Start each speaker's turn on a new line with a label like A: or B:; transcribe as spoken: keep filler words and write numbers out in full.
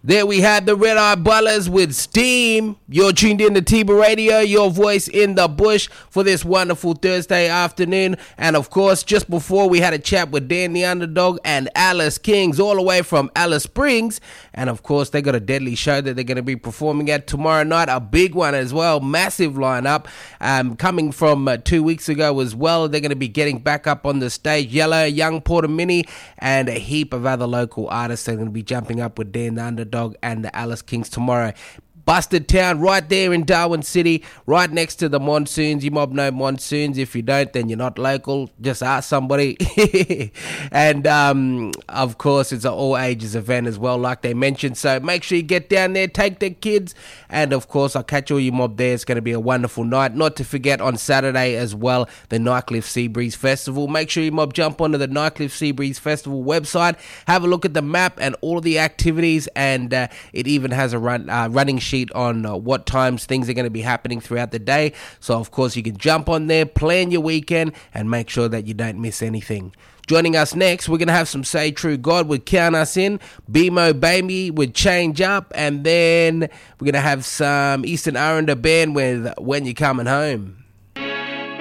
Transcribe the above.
A: There we had the Red Eye Ballers with Steam. You're tuned in to Tiba Radio, your voice in the bush for this wonderful Thursday afternoon. And of course, just before we had a chat with Dan the Underdog and Alice Kings all the way from Alice Springs. And of course, they got a deadly show that they're going to be performing at tomorrow night. A big one as well, massive lineup. Um, coming from uh, two weeks ago as well. They're going to be getting back up on the stage. Yellow, Young Porter Mini, and a heap of other local artists are going to be jumping up with Dan the Underdog and the Alice Kings tomorrow. Busted Town right there in Darwin City, right next to the Monsoons. You mob know Monsoons. If you don't, then you're not local. Just ask somebody. And um, of course, it's an all ages event as well, like they mentioned. So make sure you get down there, take the kids, and of course, I'll catch all you mob there. It's going to be a wonderful night. Not to forget on Saturday as well, the Nightcliff Seabreeze Festival. Make sure you mob jump onto the Nightcliff Seabreeze Festival website, have a look at the map and all the activities, and uh, it even has a run uh, running sheet on uh, what times things are going to be happening throughout the day. So of course you can jump on there, plan your weekend, and make sure that you don't miss anything. Joining us next, we're going to have some Say True God with Count Us In, B-Mo Baby with Change Up, and then we're going to have some Eastern Islander Band with When You're Coming Home.